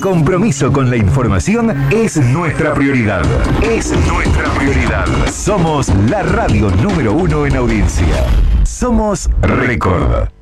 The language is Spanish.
compromiso con la información es nuestra prioridad. Es nuestra prioridad. Somos la radio número 1 en audiencia. Somos Record.